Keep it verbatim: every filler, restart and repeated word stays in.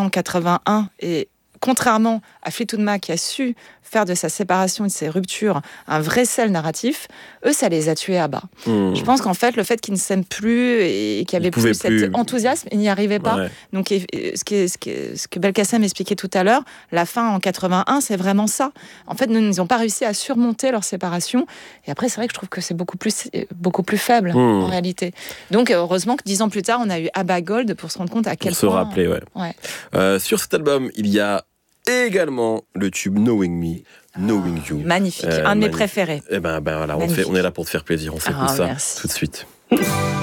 en quatre-vingt-un et contrairement à Fleetwood Mac qui a su faire de sa séparation et de ses ruptures un vrai sel narratif, eux, ça les a tués à bas. Mmh. Je pense qu'en fait, le fait qu'ils ne s'aiment plus et qu'il n'y avait plus cet plus... enthousiasme, ils n'y arrivaient pas. Ouais. Donc, ce que, ce que, ce que Belkacem expliquait tout à l'heure, la fin en quatre-vingt-un, c'est vraiment ça. En fait, nous, ils n'ont pas réussi à surmonter leur séparation. Et après, c'est vrai que je trouve que c'est beaucoup plus, beaucoup plus faible, mmh. en réalité. Donc, heureusement que dix ans plus tard, on a eu Abba Gold pour se rendre compte à quel pour point... Pour se rappeler, ouais. ouais. Euh, sur cet album, il y a également le tube Knowing Me, Knowing You. Magnifique, euh, un de mes magnifique. préférés. Et ben, ben voilà, on, fait, on est là pour te faire plaisir. On s'écoute ah, ça merci. tout de suite.